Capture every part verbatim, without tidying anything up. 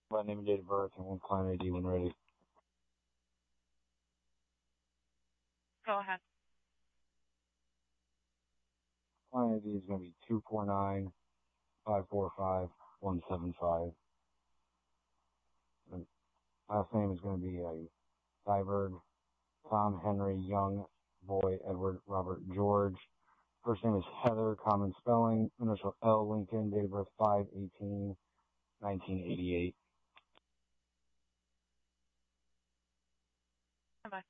By name and date of birth and one client I D when ready. Go ahead. Client I D is going to be two four nine, five four five, one seven five. And last name is going to be a Cyberg, Tom Henry Young, Boy Edward Robert George. First name is Heather, common spelling, initial L Lincoln, date of birth five eighteen nineteen eighty-eight. Bye-bye.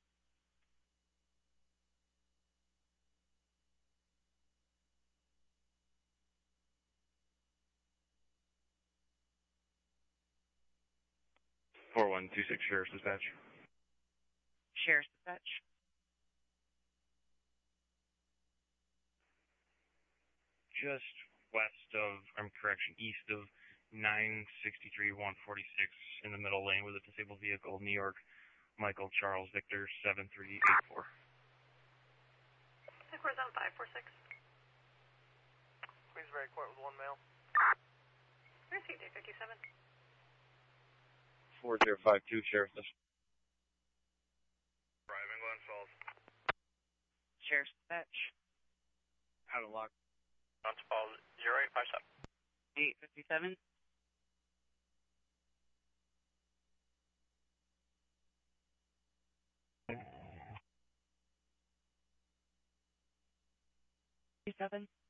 four one two six Sheriff's Dispatch. Sheriff's Dispatch. Just west of, I'm correction, east of nine sixty-three one forty-six in the middle lane with a disabled vehicle, New York, Michael Charles Victor seven three eight four. Headquarters on five four six. Queensbury Court with one male. Received eight fifty-seven. four zero five two Sheriff's Dispatch. Driving Glen Falls. Sheriff's Dispatch. Out of lock. On to Falls, zero eight five seven. eight fifty-seven. Seven.